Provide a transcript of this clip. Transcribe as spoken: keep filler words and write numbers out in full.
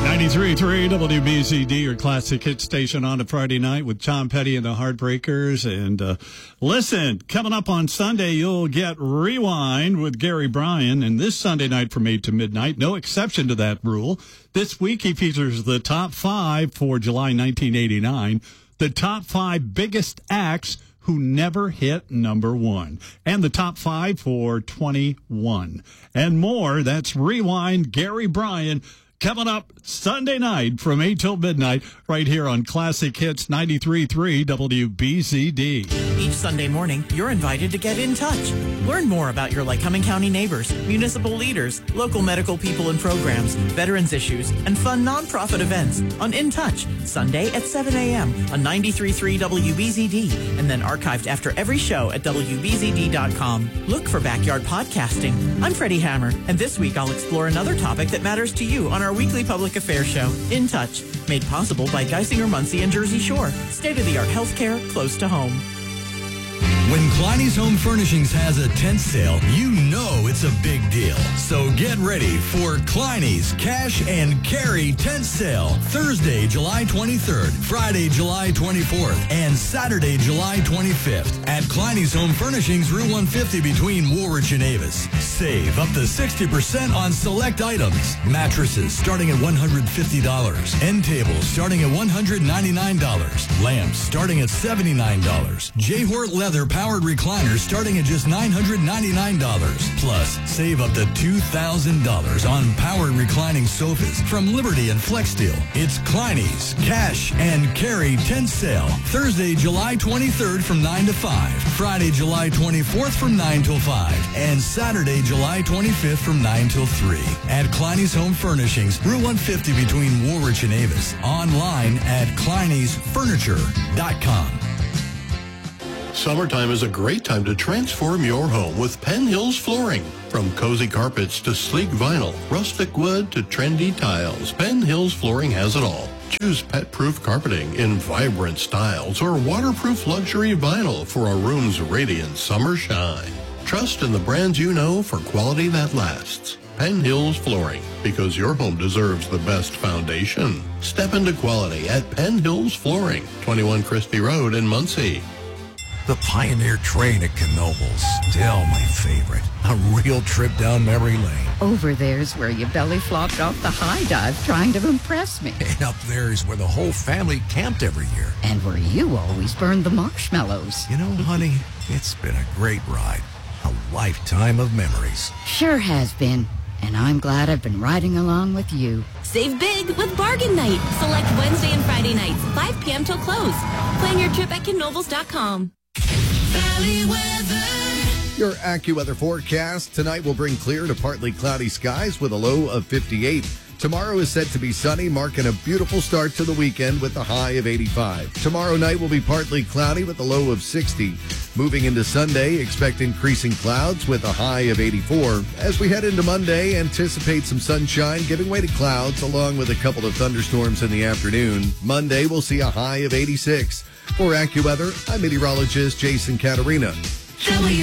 ninety-three point three W B Z D, your classic hit station on a Friday night with Tom Petty and the Heartbreakers. And uh, listen, coming up on Sunday, you'll get Rewind with Gary Bryan. And this Sunday night from eight to midnight, no exception to that rule. This week, he features the top five for July nineteen eighty-nine, the top five biggest acts who never hit number one, and the top five for twenty-one. And more, that's Rewind, Gary Bryan, coming up Sunday night from eight till midnight right here on Classic Hits ninety-three point three W B Z D. Each Sunday morning, you're invited to get in touch. Learn more about your Lycoming County neighbors, municipal leaders, local medical people and programs, veterans issues, and fun nonprofit events on In Touch, Sunday at seven a.m. on ninety-three point three W B Z D, and then archived after every show at W B Z D dot com. Look for Backyard Podcasting. I'm Freddie Hammer, and this week I'll explore another topic that matters to you on our weekly public affairs show, In Touch, made possible by Geisinger, Muncie, and Jersey Shore. State-of-the-art healthcare close to home. When Kleiny's Home Furnishings has a tent sale, you know it's a big deal. So get ready for Kleiny's Cash and Carry Tent Sale. Thursday, July twenty-third, Friday, July twenty-fourth, and Saturday, July twenty-fifth at Kleiny's Home Furnishings, Route one fifty between Woolwich and Avis. Save up to sixty percent on select items. Mattresses starting at one hundred fifty dollars. End tables starting at one hundred ninety-nine dollars. Lamps starting at seventy-nine dollars. J-Hort Leather Powered recliners starting at just nine hundred ninety-nine dollars. Plus, save up to two thousand dollars on powered reclining sofas from Liberty and FlexSteel. It's Kleiny's Cash and Carry Tent Sale. Thursday, July twenty-third from nine to five. Friday, July twenty-fourth from nine till five. And Saturday, July twenty-fifth from nine till three. At Kleiny's Home Furnishings, Route one fifty between Woolwich and Avis. Online at Kleinys Furniture dot com. Summertime is a great time to transform your home with Penn Hills Flooring. From cozy carpets to sleek vinyl, rustic wood to trendy tiles, Penn Hills Flooring has it all. Choose pet-proof carpeting in vibrant styles or waterproof luxury vinyl for a room's radiant summer shine. Trust in the brands you know for quality that lasts. Penn Hills Flooring, because your home deserves the best foundation. Step into quality at Penn Hills Flooring, twenty-one Christie Road in Muncie. The Pioneer Train at Knoebels, still my favorite. A real trip down memory lane. Over there's where you belly flopped off the high dive trying to impress me. And up there's where the whole family camped every year. And where you always burned the marshmallows. You know, honey, it's been a great ride. A lifetime of memories. Sure has been. And I'm glad I've been riding along with you. Save big with Bargain Night. Select Wednesday and Friday nights, five p.m. till close. Plan your trip at Knoebels dot com. Valley weather. Your AccuWeather forecast tonight will bring clear to partly cloudy skies with a low of fifty-eight. Tomorrow is set to be sunny, marking a beautiful start to the weekend with a high of eighty-five. Tomorrow night will be partly cloudy with a low of sixty. Moving into Sunday, expect increasing clouds with a high of eighty-four. As we head into Monday, anticipate some sunshine giving way to clouds along with a couple of thunderstorms in the afternoon. Monday, we'll see a high of eighty-six. For AccuWeather, I'm meteorologist Jason Caterina.